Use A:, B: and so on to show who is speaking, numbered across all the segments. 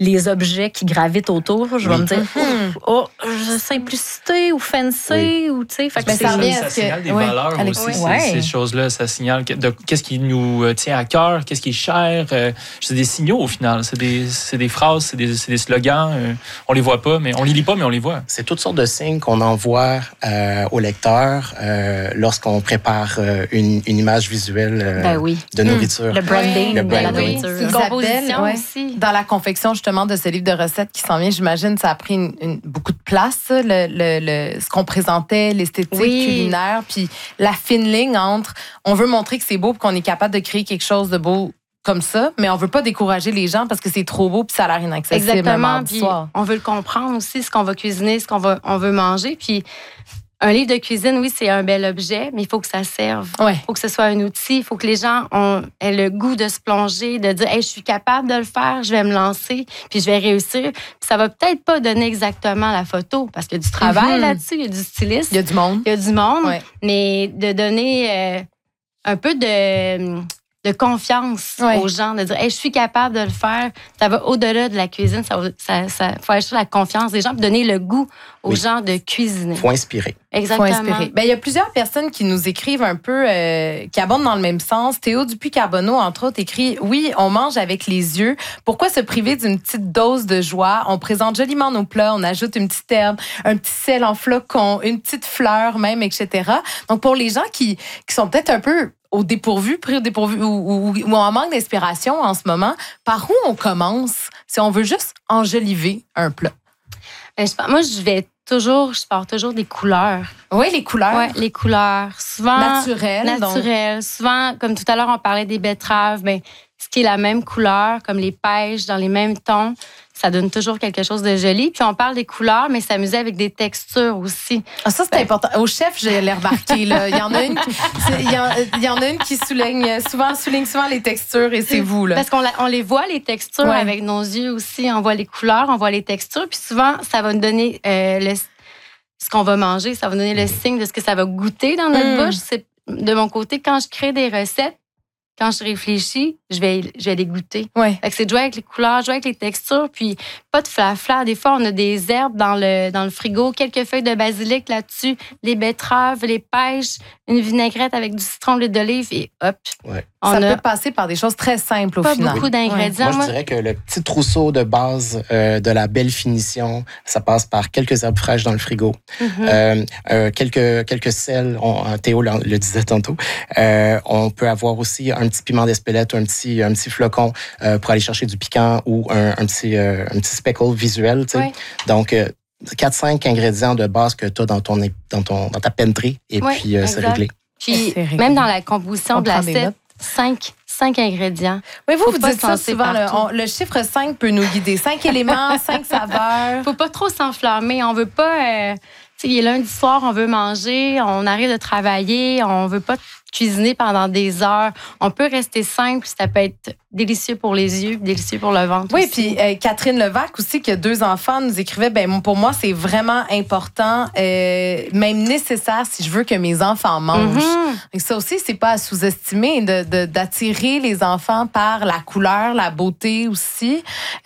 A: les objets qui gravitent autour. Je vais me dire, simplicité ou fancy, ou tu sais.
B: Ça signale des valeurs aussi, ces choses-là. Ça signale qu'est-ce qui nous tient à cœur, qu'est-ce qui est cher. C'est des signaux au final. C'est des phrases, c'est des slogans. On les voit pas, mais on les lit pas, mais on les voit.
C: C'est toutes sortes de signes qu'on envoie au lecteur lorsqu'on prépare une image visuelle de nourriture.
A: Le branding de la nourriture.
D: C'est une composition aussi. Dans la confection, justement, de ce livre de recettes qui s'en vient, j'imagine, ça a pris beaucoup de place, ce qu'on présentait, l'esthétique culinaire, puis la fine ligne entre on veut montrer que c'est beau et qu'on est capable de créer quelque chose de beau comme ça, mais on veut pas décourager les gens parce que c'est trop beau puis ça a l'air inaccessible.
E: Exactement. Puis on veut le comprendre aussi, ce qu'on va cuisiner, on veut manger. Puis un livre de cuisine, oui, c'est un bel objet, mais il faut que ça serve. Il faut que ce soit un outil. Il faut que les gens aient le goût de se plonger, de dire, hey, je suis capable de le faire, je vais me lancer, puis je vais réussir. Puis ça va peut-être pas donner exactement la photo, parce qu'il y a du travail là-dessus, il y a du styliste.
D: Il y a du monde.
E: Mais de donner un peu de confiance aux gens, de dire hey, je suis capable de le faire. Ça va au-delà de la cuisine, ça faut aller sur la confiance des gens, puis donner le goût aux gens de cuisiner.
C: Faut inspirer.
E: Exactement.
D: Faut inspirer. Il y a plusieurs personnes qui nous écrivent un peu, qui abondent dans le même sens. Théo Dupuis-Carbonneau, entre autres, écrit « Oui, on mange avec les yeux. Pourquoi se priver d'une petite dose de joie? On présente joliment nos plats, on ajoute une petite herbe, un petit sel en flocon, une petite fleur même, etc. » Donc, pour les gens qui sont peut-être un peu pris au dépourvu ou en manque d'inspiration en ce moment, par où on commence si on veut juste enjoliver un plat?
E: Moi, je pars toujours des couleurs.
D: Oui, les couleurs.
E: Oui, les couleurs. Souvent
D: naturelles.
E: Donc. Souvent, comme tout à l'heure, on parlait des betteraves, mais ce qui est la même couleur, comme les pêches dans les mêmes tons, ça donne toujours quelque chose de joli. Puis on parle des couleurs, mais s'amuser avec des textures aussi.
D: Ah, ça, c'est important. Au chef, je l'ai remarqué. Là. Il y en a une qui souligne souvent les textures et c'est vous. Là.
E: Parce qu'on les voit, les textures, avec nos yeux aussi. On voit les couleurs, on voit les textures. Puis souvent, ça va nous donner ce qu'on va manger. Ça va nous donner le signe de ce que ça va goûter dans notre bouche. C'est, de mon côté, quand je crée des recettes, quand je réfléchis, je vais les goûter. Fait que c'est de jouer avec les couleurs, jouer avec les textures, puis pas de flafla. Des fois, on a des herbes dans le frigo, quelques feuilles de basilic là-dessus, les betteraves, les pêches, une vinaigrette avec du citron, l'huile d'olive, et hop.
D: Ça peut passer par des choses très simples au final.
E: Pas beaucoup d'ingrédients.
C: Moi, je dirais que le petit trousseau de base de la belle finition, ça passe par quelques herbes fraîches dans le frigo, quelques sels. Théo le disait tantôt. On peut avoir aussi un petit piment d'Espelette, un petit flocon pour aller chercher du piquant ou un petit speckle visuel. Donc 4-5 ingrédients de base que tu as dans ta pantry et puis c'est réglé.
E: Puis même dans la composition de l'assiette, 5 ingrédients.
D: Oui, vous dites ça souvent. Le chiffre 5 peut nous guider. 5 éléments, 5 saveurs.
E: Faut pas trop s'enflammer. On veut pas... il est lundi soir, on veut manger, on arrive de travailler, on veut pas cuisiner pendant des heures. On peut rester simple, ça peut être délicieux pour les yeux, délicieux pour le ventre.
D: Oui,
E: aussi.
D: puis Catherine Levac aussi, qui a 2 enfants, nous écrivait, pour moi, c'est vraiment important, même nécessaire si je veux que mes enfants mangent. Et ça aussi, c'est pas à sous-estimer d'attirer les enfants par la couleur, la beauté aussi. Y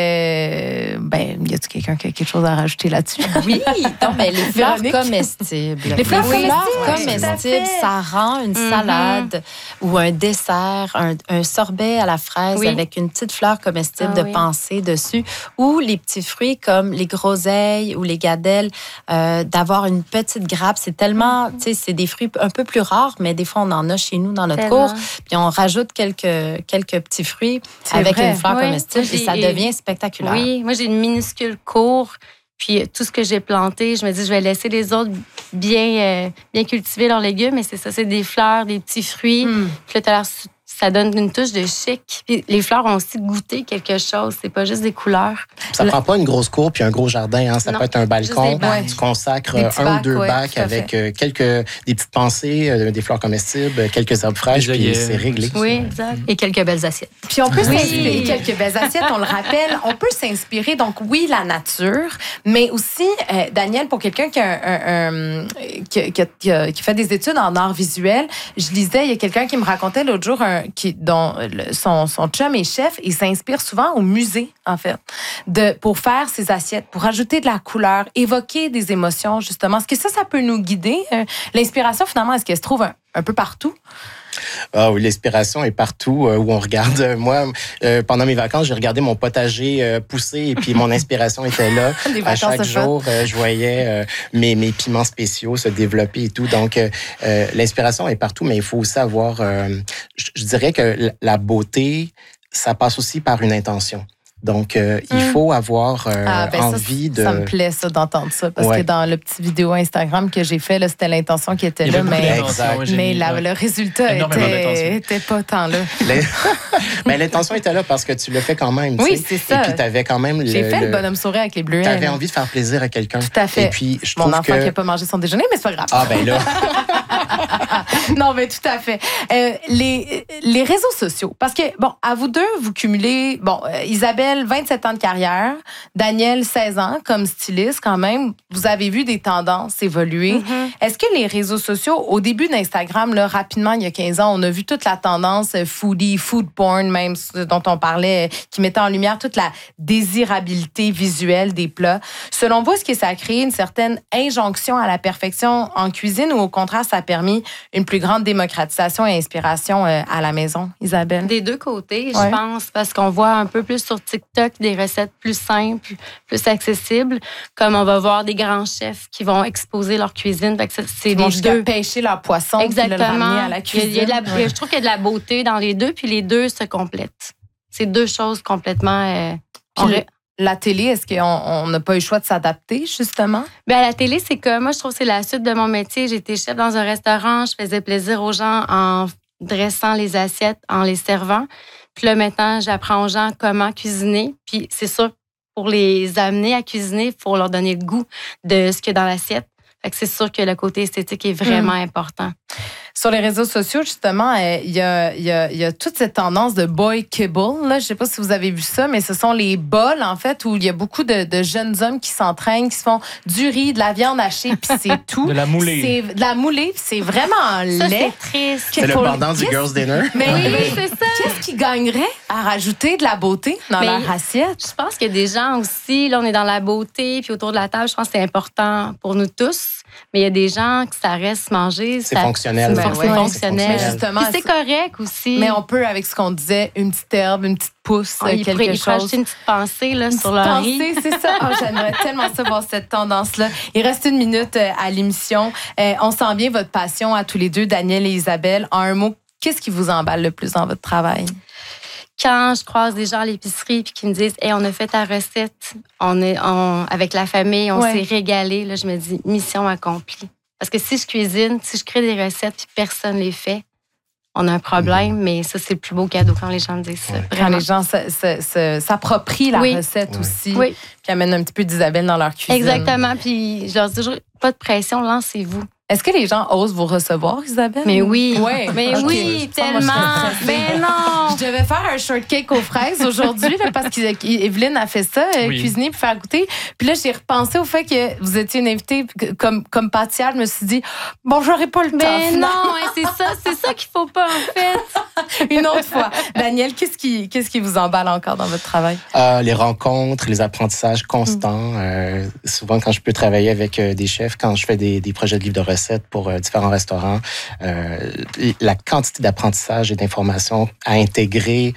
D: a-t-il quelqu'un qui a quelque chose à rajouter là-dessus?
A: Oui, non, mais les fleurs comestibles.
D: Les fleurs
A: comestibles, ça rend une salade ou un dessert, un sorbet à la fraise avec une petite fleur comestible de pensée dessus, ou les petits fruits comme les groseilles ou les gadelles, d'avoir une petite grappe. C'est tellement, c'est des fruits un peu plus rares, mais des fois, on en a chez nous dans notre cour. Puis on rajoute quelques petits fruits avec une fleur comestible et ça devient spectaculaire.
E: Oui, moi, j'ai une minuscule cour. Puis tout ce que j'ai planté, je me dis, je vais laisser les autres bien cultiver leurs légumes. Mais c'est ça, c'est des fleurs, des petits fruits. Puis là, ça donne une touche de chic. Puis les fleurs ont aussi goûté quelque chose. C'est pas juste des couleurs.
C: Ça prend pas une grosse cour puis un gros jardin. Hein. Ça peut être un balcon. Tu consacres un ou 2 bacs avec des petites pensées, des fleurs comestibles, quelques herbes fraîches, puis c'est réglé.
E: Oui, exact.
A: Et quelques belles assiettes.
D: Puis on peut s'inspirer. Quelques belles assiettes, on le rappelle. On peut s'inspirer. Donc oui, la nature, mais aussi, Daniel, pour quelqu'un qui fait des études en art visuel, je lisais, il y a quelqu'un qui me racontait l'autre jour dont son chum est chef et s'inspire souvent au musée, en fait, pour faire ses assiettes, pour ajouter de la couleur, évoquer des émotions, justement. Est-ce que ça peut nous guider? L'inspiration, finalement, est-ce qu'elle se trouve un peu partout?
C: Ah oui, l'inspiration est partout où on regarde. Moi, pendant mes vacances, j'ai regardé mon potager pousser et puis mon inspiration était là. À chaque jour, je voyais mes piments spéciaux se développer et tout. Donc, l'inspiration est partout, mais il faut aussi avoir... je dirais que la beauté, ça passe aussi par une intention. Donc, il faut avoir envie de...
D: Ça me plaît, ça, d'entendre ça. Parce que dans le petit vidéo Instagram que j'ai fait, là, c'était l'intention qui était là, mais le résultat était pas tant là.
C: Mais l'intention était là parce que tu le fais quand même.
D: Oui, c'est ça.
C: Et puis, tu avais quand même...
D: J'ai fait le bonhomme sourire avec les bleuets.
C: Tu avais envie de faire plaisir à quelqu'un.
D: Tout à fait.
C: Et puis, je
D: Mon
C: trouve
D: enfant qui n'a pas mangé son déjeuner, mais c'est pas grave.
C: Ah, ben là...
D: Non, mais tout à fait. Les réseaux sociaux, parce que, bon, à vous deux, vous cumulez, Isabelle, 27 ans de carrière, Daniel, 16 ans, comme styliste quand même. Vous avez vu des tendances évoluer. Mm-hmm. Est-ce que les réseaux sociaux, au début d'Instagram, là, rapidement, il y a 15 ans, on a vu toute la tendance foodie, food porn même, dont on parlait, qui mettait en lumière toute la désirabilité visuelle des plats. Selon vous, est-ce que ça a créé une certaine injonction à la perfection en cuisine ou au contraire, ça a permis une plus grande démocratisation et inspiration à la maison, Isabelle?
E: Des deux côtés, je pense, parce qu'on voit un peu plus sur TikTok des recettes plus simples, plus accessibles, comme on va voir des grands chefs qui vont exposer leur cuisine.
D: Ils vont jusqu'à pêcher leur poisson.
E: Exactement.
D: Puis le ramener à la cuisine.
E: Je trouve qu'il y a de la beauté dans les deux, puis les deux se complètent. C'est deux choses complètement...
D: La télé, est-ce qu'on n'a pas eu le choix de s'adapter, justement?
E: Bien, la télé, c'est que moi, je trouve que c'est la suite de mon métier. J'étais chef dans un restaurant, je faisais plaisir aux gens en dressant les assiettes, en les servant. Puis là, maintenant, j'apprends aux gens comment cuisiner. Puis c'est sûr, pour les amener à cuisiner, il faut leur donner le goût de ce qu'il y a dans l'assiette. Fait que c'est sûr que le côté esthétique est vraiment important.
D: Sur les réseaux sociaux, justement, il y a toute cette tendance de boy kibble. Là, je ne sais pas si vous avez vu ça, mais ce sont les bols, en fait, où il y a beaucoup de jeunes hommes qui s'entraînent, qui se font du riz, de la viande hachée, puis c'est tout.
B: De la moulée.
D: C'est de la moulée, puis c'est vraiment laid.
E: Ça, c'est triste.
C: C'est le pendant du Girls' Dinner.
D: Mais oui, c'est ça. Qu'est-ce qui gagnerait à rajouter de la beauté dans leur assiette?
E: Je pense qu'il y a des gens aussi, là, on est dans la beauté, puis autour de la table, je pense que c'est important pour nous tous. Mais il y a des gens qui ça reste manger.
C: C'est fonctionnel.
E: C'est fonctionnel.
D: Justement,
E: c'est correct aussi.
D: Mais on peut, avec ce qu'on disait, une petite herbe, une petite pousse, quelque chose.
E: Il faut ajouter une petite pensée là, sur leur riz.
D: C'est ça. Oh, j'aimerais tellement ça voir cette tendance-là. Il reste 1 minute à l'émission. On sent bien votre passion à tous les deux, Daniel et Isabelle. En un mot, qu'est-ce qui vous emballe le plus dans votre travail?
E: Quand je croise des gens à l'épicerie puis qui me disent hey, on a fait ta recette, avec la famille, on s'est régalé, là, je me dis mission accomplie. Parce que si je cuisine, si je crée des recettes puis personne ne les fait, on a un problème, mais ça, c'est le plus beau cadeau quand les gens me disent ça.
D: Quand les gens s'approprient la recette aussi, puis amènent un petit peu d'Isabelle dans leur cuisine.
E: Exactement, puis je leur dis toujours, pas de pression, lancez-vous.
D: Est-ce que les gens osent vous recevoir, Isabelle?
E: Mais oui.
D: Ouais.
E: Mais oui, tellement. Mais non.
D: Je devais faire un shortcake aux fraises aujourd'hui parce qu'Evelyne a fait ça, cuisiner puis faire goûter. Puis là, j'ai repensé au fait que vous étiez une invitée comme pâtissière. Je me suis dit, bon, j'aurais pas le temps.
E: Mais non, c'est ça qu'il faut pas, en fait.
D: Une autre fois. Daniel, qu'est-ce qui vous emballe encore dans votre travail?
C: Les rencontres, les apprentissages constants. Souvent, quand je peux travailler avec des chefs, quand je fais des projets de livres de recettes pour différents restaurants, la quantité d'apprentissage et d'informations à intégrer,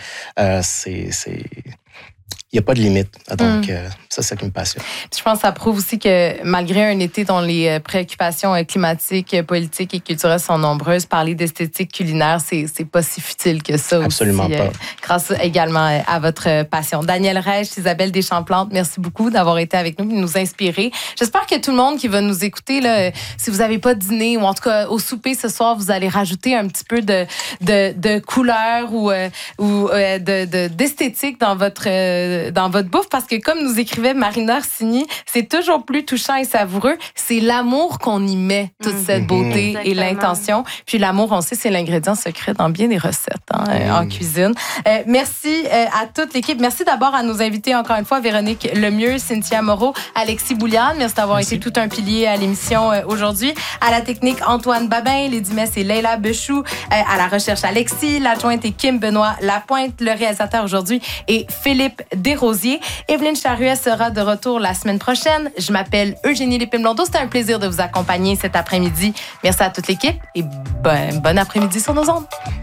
C: il n'y a pas de limite. Donc, ça, c'est ça qui me passionne.
D: Je pense que ça prouve aussi que malgré un été dont les préoccupations climatiques, politiques et culturelles sont nombreuses, parler d'esthétique culinaire, c'est pas si futile que ça.
C: Absolument
D: aussi,
C: pas.
D: Grâce également à votre passion. Daniel Rech, Isabelle Deschamps-Plante, merci beaucoup d'avoir été avec nous et de nous inspirer. J'espère que tout le monde qui va nous écouter, là, si vous n'avez pas dîné ou en tout cas au souper ce soir, vous allez rajouter un petit peu de couleur ou d'esthétique dans votre dans votre bouffe parce que comme nous écrivait Marina Orsini, c'est toujours plus touchant et savoureux. C'est l'amour qu'on y met, toute cette beauté et l'intention. Puis l'amour, on sait, c'est l'ingrédient secret dans bien des recettes en cuisine. Merci à toute l'équipe. Merci d'abord à nos invités, encore une fois, Véronique Lemieux, Cynthia Moreau, Alexis Bouliane. Merci d'avoir été tout un pilier à l'émission aujourd'hui. À la technique, Antoine Babin, Lady Mess et Leila Bechou. À la recherche, Alexis. L'adjointe est Kim Benoît Lapointe. Le réalisateur aujourd'hui est Philippe Desrosiers. Evelyne Charuet sera de retour la semaine prochaine. Je m'appelle Eugénie Lépine-Blondeau. C'était un plaisir de vous accompagner cet après-midi. Merci à toute l'équipe et bon après-midi sur nos ondes.